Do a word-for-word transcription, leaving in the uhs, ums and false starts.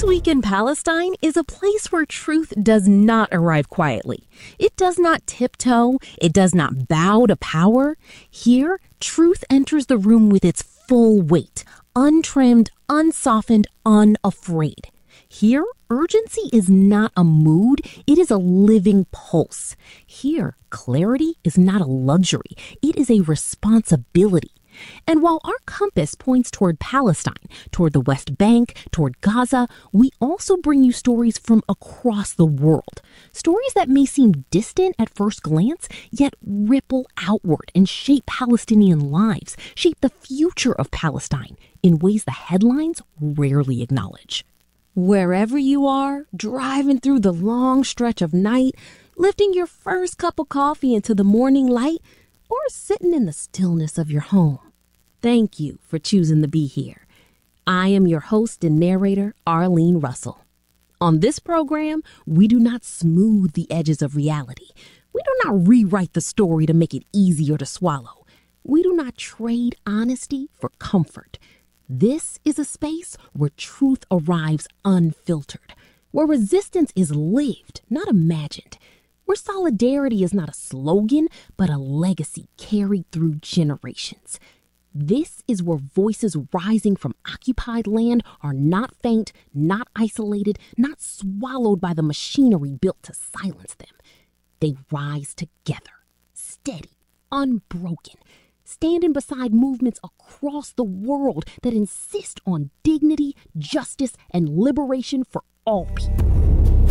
This Week in Palestine is a place where truth does not arrive quietly. It does not tiptoe. It does not bow to power. Here, truth enters the room with its full weight, untrimmed, unsoftened, unafraid. Here, urgency is not a mood, it is a living pulse. Here, clarity is not a luxury, it is a responsibility. And while our compass points toward Palestine, toward the West Bank, toward Gaza, we also bring you stories from across the world. Stories that may seem distant at first glance, yet ripple outward and shape Palestinian lives, shape the future of Palestine in ways the headlines rarely acknowledge. Wherever you are, driving through the long stretch of night, lifting your first cup of coffee into the morning light, or sitting in the stillness of your home, thank you for choosing to be here. I am your host and narrator, Arlene Russell. On this program, we do not smooth the edges of reality. We do not rewrite the story to make it easier to swallow. We do not trade honesty for comfort. This is a space where truth arrives unfiltered, where resistance is lived, not imagined, where solidarity is not a slogan, but a legacy carried through generations. This is where voices rising from occupied land are not faint, not isolated, not swallowed by the machinery built to silence them. They rise together, steady, unbroken, standing beside movements across the world that insist on dignity, justice, and liberation for all people.